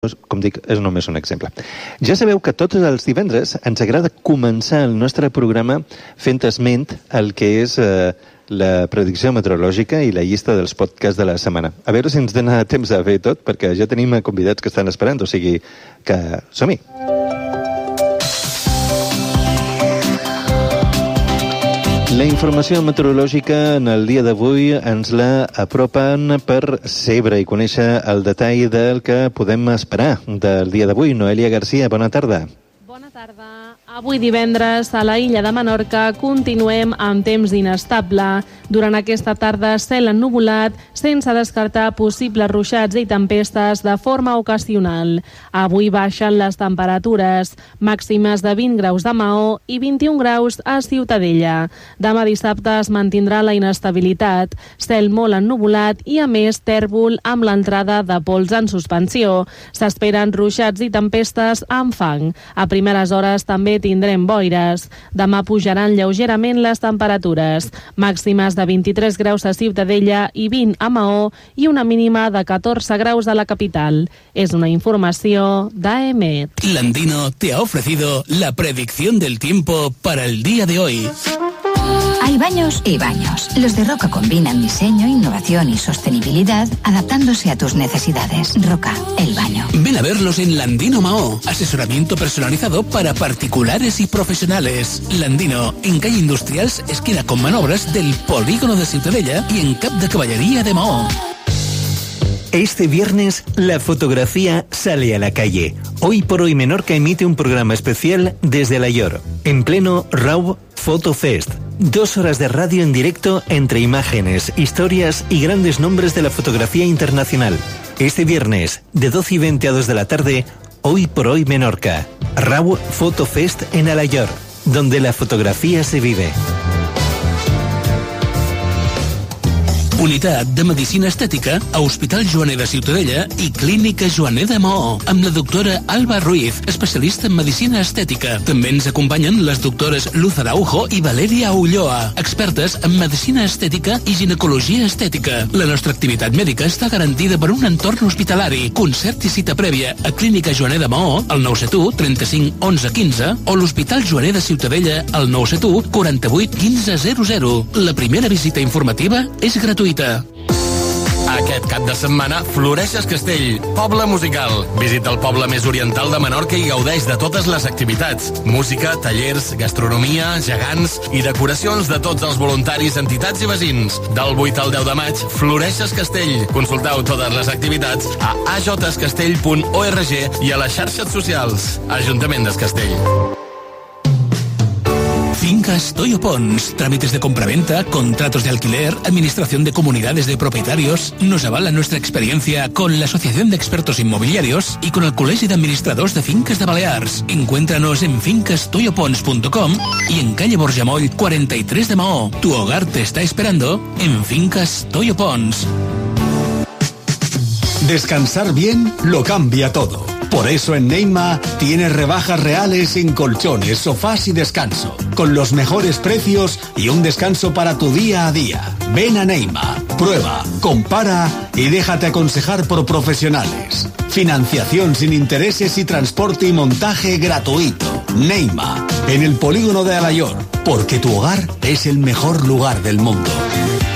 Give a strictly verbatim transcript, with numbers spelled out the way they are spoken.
doncs, com dic, és només un exemple. Ja sabeu que tots els divendres ens agrada començar el nostre programa fent esment al que és eh, la predicció meteorològica i la llista dels podcasts de la setmana. A veure si ens dona temps a fer tot, perquè ja tenim convidats que estan esperant, o sigui que som-hi. La informació meteorològica en el dia d'avui ens la apropen per saber i conèixer el detall del que podem esperar del dia d'avui. Noelia Garcia, bona tarda. Bona tarda. Avui divendres a la illa de Menorca continuem amb temps inestable. Durant aquesta tarda, cel ennuvolat, sense descartar possibles ruixats i tempestes de forma ocasional. Avui baixen les temperatures, màximes de vint graus a Maó i vint-i-un graus a Ciutadella. Demà dissabte es mantindrà la inestabilitat, cel molt ennuvolat i, a més, tèrbol amb l'entrada de pols en suspensió. S'esperen ruixats i tempestes amb fang. A primeres hores també tindrem boires. Demà pujaran lleugerament les temperatures, màximes de vint-i-tres graus a Ciutadella i vint a Maó i una mínima de catorze graus a la capital. Es una informació d'A E M E T. Landino te ha ofrecido la predicción del tiempo para el día de hoy. Hay baños y baños. Los de Roca combinan diseño, innovación y sostenibilidad adaptándose a tus necesidades. Roca, el baño. Ven a verlos en Landino Maó. Asesoramiento personalizado para particulares y profesionales. Landino, en calle Industrials, esquina con Manobras del Polígono de Ciutadella y en Cap de Caballería de Maó. Este viernes, la fotografía sale a la calle. Hoy por Hoy Menorca emite un programa especial desde Alayor, en pleno RAW Photo Fest. Dos horas de radio en directo entre imágenes, historias y grandes nombres de la fotografía internacional. Este viernes, de doce y veinte a dos de la tarde, Hoy por Hoy Menorca. RAW Photo Fest en Alayor, donde la fotografía se vive. Unitat de Medicina Estètica a Hospital Joaner de Ciutadella i Clínica Joaner de Maó, amb la doctora Alba Ruiz, especialista en Medicina Estètica. També ens acompanyen les doctores Luz Araujo i Valeria Ulloa, expertes en Medicina Estètica i Ginecologia Estètica. La nostra activitat mèdica està garantida per un entorn hospitalari. Concert i cita prèvia a Clínica Joaner de Maó, al nou set u, trenta-cinc, onze, quinze, o l'Hospital Joaner de Ciutadella, al nou set u, quaranta-vuit, quinze, zero zero. La primera visita informativa és gratuïta. Aquest cap de setmana Floreixes Castell, poble musical. Visita el poble més oriental de Menorca i gaudeix de totes les activitats. Música, tallers, gastronomia, gegants i decoracions de tots els voluntaris, entitats i veïns. Del vuit al deu de maig, Floreixes Castell. Consulteu totes les activitats a a j s castell punt org i a les xarxes socials. Ajuntament de Castell. Fincas Toyo Pons, trámites de compraventa, contratos de alquiler, administración de comunidades de propietarios. Nos avala nuestra experiencia con la Asociación de Expertos Inmobiliarios y con el Colegio de Administradors de Finques de Balears. Encuéntranos en fincas toyo pons punto com y en calle Borjamoll cuarenta y tres de Maó. Tu hogar te está esperando en Fincas Toyo Pons. Descansar bien lo cambia todo. Por eso en Neima tienes rebajas reales en colchones, sofás y descanso, con los mejores precios y un descanso para tu día a día. Ven a Neima, prueba, compara y déjate aconsejar por profesionales. Financiación sin intereses y transporte y montaje gratuito. Neima, en el polígono de Alayor, porque tu hogar es el mejor lugar del mundo.